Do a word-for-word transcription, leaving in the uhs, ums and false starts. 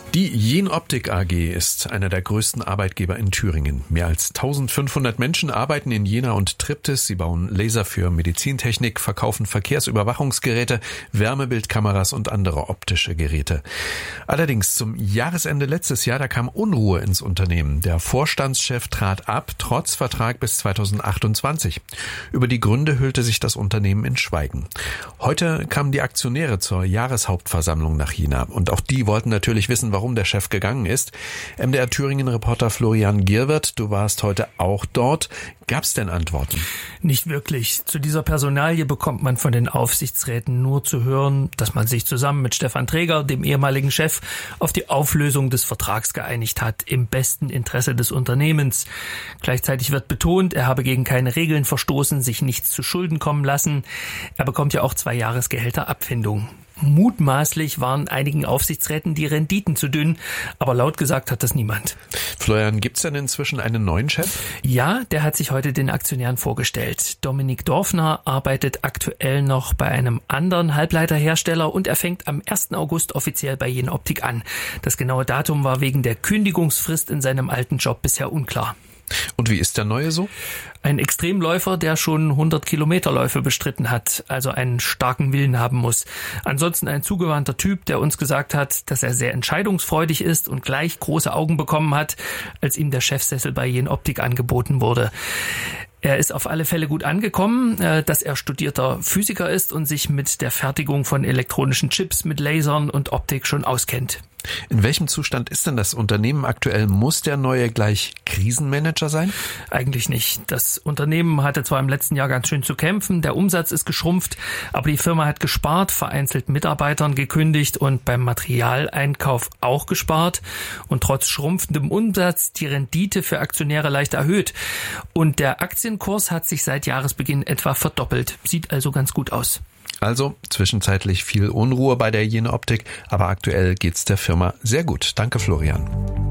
Die Jenoptik A G ist einer der größten Arbeitgeber in Thüringen. Mehr als eintausendfünfhundert Menschen arbeiten in Jena und Triptis. Sie bauen Laser für Medizintechnik, verkaufen Verkehrsüberwachungsgeräte, Wärmebildkameras und andere optische Geräte. Allerdings zum Jahresende letztes Jahr, da kam Unruhe ins Unternehmen. Der Vorstandschef trat ab, trotz Vertrag bis zweitausendachtundzwanzig. Über die Gründe hüllte sich das Unternehmen in Schweigen. Heute kamen die Aktionäre zur Jahreshauptversammlung nach Jena. Und auch die wollten natürlich wissen, warum der Chef gegangen ist. M D R Thüringen-Reporter Florian Gierwirth, du warst heute auch dort. Gab es denn Antworten? Nicht wirklich. Zu dieser Personalie bekommt man von den Aufsichtsräten nur zu hören, dass man sich zusammen mit Stefan Träger, dem ehemaligen Chef, auf die Auflösung des Vertrags geeinigt hat, im besten Interesse des Unternehmens. Gleichzeitig wird betont, er habe gegen keine Regeln verstoßen, sich nichts zu Schulden kommen lassen. Er bekommt ja auch zwei Jahresgehälter Abfindung. Mutmaßlich waren einigen Aufsichtsräten die Renditen zu dünn, aber laut gesagt hat das niemand. Florian, gibt's denn inzwischen einen neuen Chef? Ja, der hat sich heute den Aktionären vorgestellt. Dominik Dorfner arbeitet aktuell noch bei einem anderen Halbleiterhersteller und er fängt am ersten August offiziell bei Jenoptik an. Das genaue Datum war wegen der Kündigungsfrist in seinem alten Job bisher unklar. Und wie ist der Neue so? Ein Extremläufer, der schon hundert Kilometerläufe bestritten hat, also einen starken Willen haben muss. Ansonsten ein zugewandter Typ, der uns gesagt hat, dass er sehr entscheidungsfreudig ist und gleich große Augen bekommen hat, als ihm der Chefsessel bei Jenoptik angeboten wurde. Er ist auf alle Fälle gut angekommen, dass er studierter Physiker ist und sich mit der Fertigung von elektronischen Chips, mit Lasern und Optik schon auskennt. In welchem Zustand ist denn das Unternehmen aktuell? Muss der Neue gleich Krisenmanager sein? Eigentlich nicht. Das Unternehmen hatte zwar im letzten Jahr ganz schön zu kämpfen, der Umsatz ist geschrumpft, aber die Firma hat gespart, vereinzelt Mitarbeitern gekündigt und beim Materialeinkauf auch gespart und trotz schrumpfendem Umsatz die Rendite für Aktionäre leicht erhöht. Und der Aktienkurs hat sich seit Jahresbeginn etwa verdoppelt. Sieht also ganz gut aus. Also zwischenzeitlich viel Unruhe bei der Jenoptik, aber aktuell geht's der Firma sehr gut. Danke, Florian.